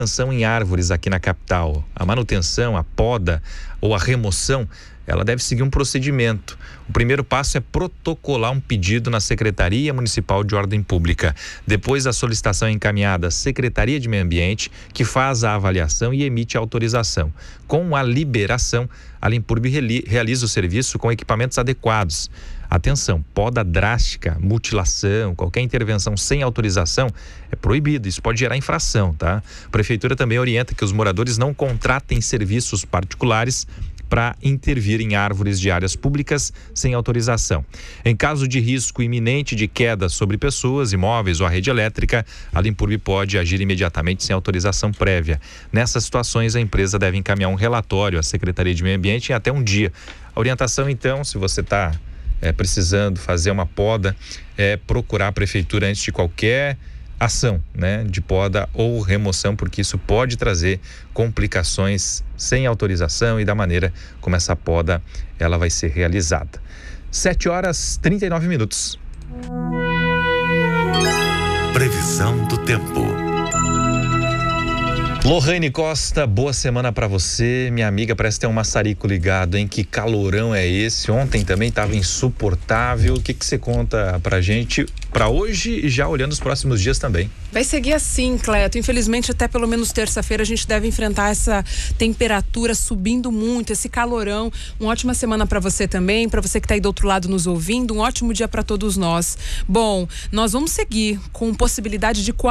manutenção em árvores aqui na capital. A manutenção, a poda ou a remoção, ela deve seguir um procedimento. O primeiro passo é protocolar um pedido na Secretaria Municipal de Ordem Pública. Depois, a solicitação é encaminhada à Secretaria de Meio Ambiente, que faz a avaliação e emite a autorização. Com a liberação, a Limpurb realiza o serviço com equipamentos adequados. Atenção, poda drástica, mutilação, qualquer intervenção sem autorização é proibido. Isso pode gerar infração, tá? A Prefeitura também orienta que os moradores não contratem serviços particulares para intervir em árvores de áreas públicas sem autorização. Em caso de risco iminente de queda sobre pessoas, imóveis ou a rede elétrica, a Limpurb pode agir imediatamente sem autorização prévia. Nessas situações, a empresa deve encaminhar um relatório à Secretaria de Meio Ambiente em até um dia. A orientação, então, se você está precisando fazer uma poda, é procurar a Prefeitura antes de qualquer ação, né, de poda ou remoção, porque isso pode trazer complicações sem autorização e da maneira como essa poda ela vai ser realizada. 7h39. Previsão do tempo. Lohane Costa, boa semana para você, minha amiga. Parece ter um maçarico ligado, hein? Que calorão é esse? Ontem também estava insuportável. O que você conta pra gente para hoje e já olhando os próximos dias também? Vai seguir assim, Cleto. Infelizmente, até pelo menos terça-feira a gente deve enfrentar essa temperatura subindo muito, esse calorão. Uma ótima semana para você também, para você que está aí do outro lado nos ouvindo. Um ótimo dia para todos nós. Bom, nós vamos seguir com possibilidade de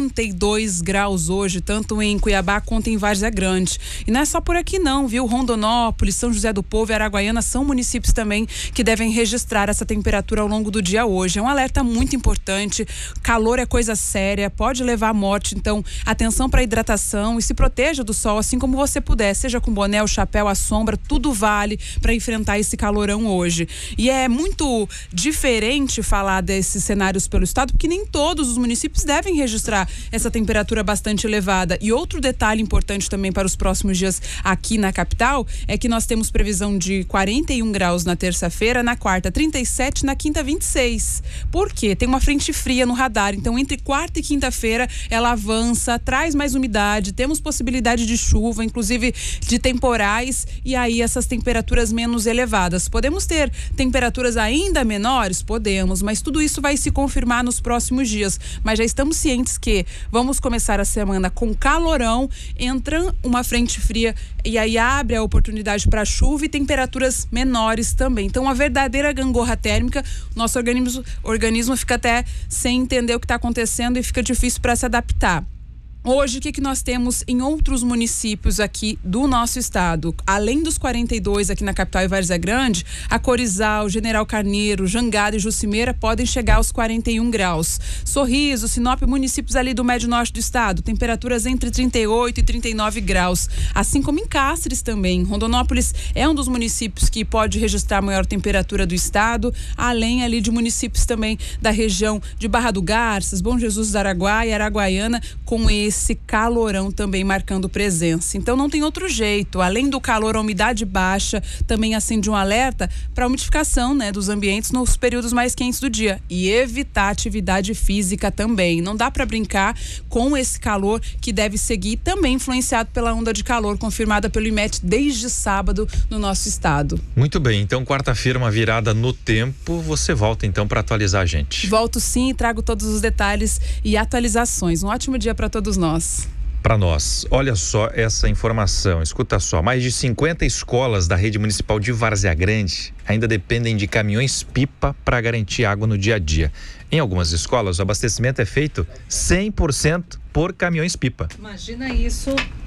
42 graus hoje, tanto em Cuiabá quanto em Várzea Grande. E não é só por aqui não, viu? Rondonópolis, São José do Povo e Araguaiana são municípios também que devem registrar essa temperatura ao longo do dia hoje. É um alerta muito importante. Calor é coisa séria, pode levar à morte, então atenção para a hidratação e se proteja do sol assim como você puder, seja com boné, o chapéu, a sombra, tudo vale para enfrentar esse calorão hoje. E é muito diferente falar desses cenários pelo estado, porque nem todos os municípios devem registrar essa temperatura bastante elevada. E outro detalhe importante também para os próximos dias aqui na capital é que nós temos previsão de 41 graus na terça-feira, na quarta 37, na quinta 26. Por quê? Tem uma frente fria no radar, então entre quarta e quinta-feira ela avança, traz mais umidade, temos possibilidade de chuva, inclusive de temporais, e aí essas temperaturas menos elevadas. Podemos ter temperaturas ainda menores? Podemos, mas tudo isso vai se confirmar nos próximos dias. Mas já estamos cientes que vamos começar a semana com calorão, entra uma frente fria e aí abre a oportunidade para chuva e temperaturas menores também. Então, a verdadeira gangorra térmica, nosso organismo fica até sem entender o que está acontecendo e fica difícil para se adaptar. Hoje, o que nós temos em outros municípios aqui do nosso estado? Além dos 42 aqui na capital e Várzea Grande, a Corizal, General Carneiro, Jangada e Jucimeira podem chegar aos 41 graus. Sorriso, Sinop, municípios ali do médio norte do estado, temperaturas entre 38 e 39 graus. Assim como em Cáceres também. Rondonópolis é um dos municípios que pode registrar a maior temperatura do estado, além ali de municípios também da região de Barra do Garças, Bom Jesus do Araguaia e Araguaiana, com esse calorão também marcando presença. Então não tem outro jeito. Além do calor, a umidade baixa também acende um alerta para a umidificação, né, dos ambientes nos períodos mais quentes do dia e evitar atividade física também. Não dá para brincar com esse calor que deve seguir, também influenciado pela onda de calor confirmada pelo IMET desde sábado no nosso estado. Muito bem, então quarta-feira uma virada no tempo, você volta então para atualizar a gente. Volto sim e trago todos os detalhes e atualizações. Um ótimo dia para todos nós. Para nós, olha só essa informação, escuta só, mais de 50 escolas da rede municipal de Várzea Grande ainda dependem de caminhões-pipa para garantir água no dia a dia. Em algumas escolas, o abastecimento é feito 100% por caminhões-pipa. Imagina isso.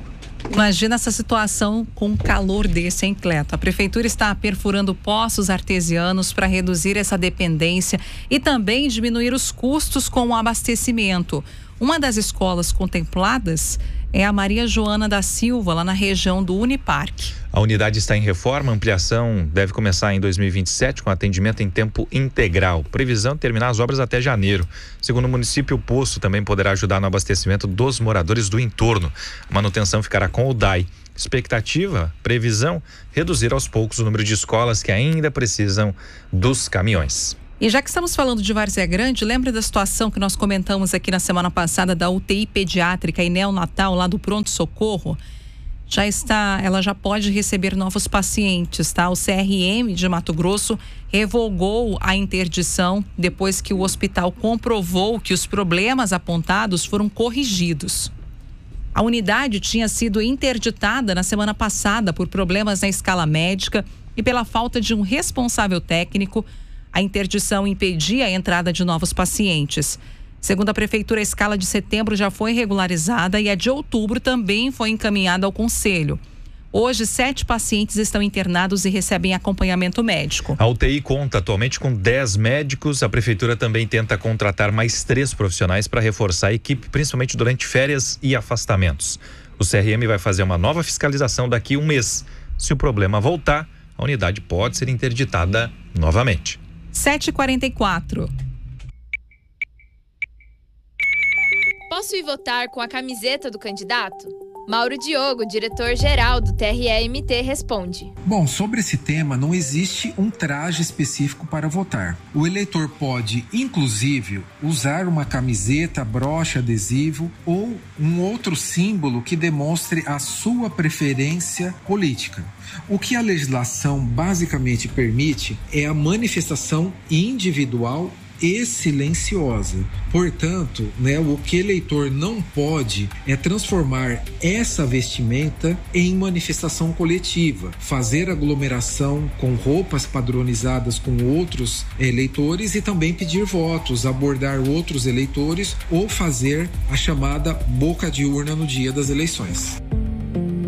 Imagina essa situação com um calor desse, hein, Cleto? A prefeitura está perfurando poços artesianos para reduzir essa dependência e também diminuir os custos com o abastecimento. Uma das escolas contempladas é a Maria Joana da Silva, lá na região do Uniparque. A unidade está em reforma, a ampliação deve começar em 2027 com atendimento em tempo integral. Previsão de terminar as obras até janeiro. Segundo o município, o poço também poderá ajudar no abastecimento dos moradores do entorno. A manutenção ficará com o DAI. Expectativa, previsão, reduzir aos poucos o número de escolas que ainda precisam dos caminhões. E já que estamos falando de Várzea Grande, lembra da situação que nós comentamos aqui na semana passada da UTI pediátrica e neonatal lá do pronto-socorro? Ela já pode receber novos pacientes, tá? O CRM de Mato Grosso revogou a interdição depois que o hospital comprovou que os problemas apontados foram corrigidos. A unidade tinha sido interditada na semana passada por problemas na escala médica e pela falta de um responsável técnico. A interdição impedia a entrada de novos pacientes. Segundo a Prefeitura, a escala de setembro já foi regularizada e a de outubro também foi encaminhada ao Conselho. Hoje, 7 pacientes estão internados e recebem acompanhamento médico. A UTI conta atualmente com 10 médicos. A Prefeitura também tenta contratar mais 3 profissionais para reforçar a equipe, principalmente durante férias e afastamentos. O CRM vai fazer uma nova fiscalização daqui a um mês. Se o problema voltar, a unidade pode ser interditada novamente. 7h44. Posso ir votar com a camiseta do candidato? Mauro Diogo, diretor-geral do TRE-MT, responde. Bom, sobre esse tema, não existe um traje específico para votar. O eleitor pode, inclusive, usar uma camiseta, broche, adesivo ou um outro símbolo que demonstre a sua preferência política. O que a legislação basicamente permite é a manifestação individual e silenciosa. Portanto, o que o eleitor não pode é transformar essa vestimenta em manifestação coletiva, fazer aglomeração com roupas padronizadas com outros eleitores e também pedir votos, abordar outros eleitores ou fazer a chamada boca de urna no dia das eleições.